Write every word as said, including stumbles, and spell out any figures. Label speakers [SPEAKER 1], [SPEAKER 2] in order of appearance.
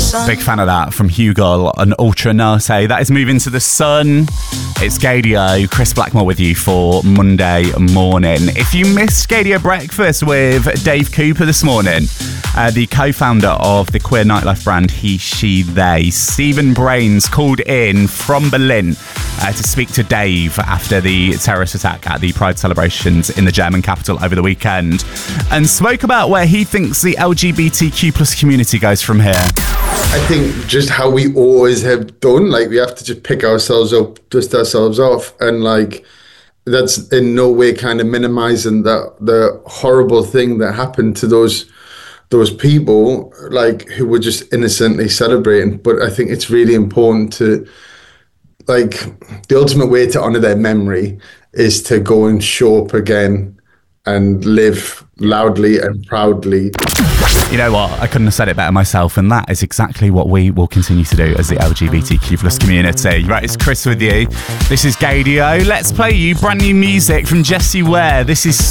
[SPEAKER 1] Big fan of that from Hugo and Ultra Nate. That is Moving to the Sun. It's Gadio, Chris Blackmore with you for Monday morning. If you missed Gadio Breakfast with Dave Cooper this morning, uh, the co-founder of the queer nightlife brand He, She, They, Stephen Brains called in from Berlin uh, to speak to Dave after the terrorist attack at the Pride celebrations in the German capital over the weekend, and spoke about where he thinks the L G B T Q plus community goes from here.
[SPEAKER 2] I think just how we always have done, like we have to just pick ourselves up, dust ourselves off, and like that's in no way kind of minimizing that the horrible thing that happened to those those people, like who were just innocently celebrating. But I think it's really important to, like, the ultimate way to honor their memory is to go and show up again and live loudly and proudly.
[SPEAKER 1] You know what? I couldn't have said it better myself, and that is exactly what we will continue to do as the L G B T Q plus community. Right, it's Chris with you. This is Gadio. Let's play you brand new music from Jessie Ware. This is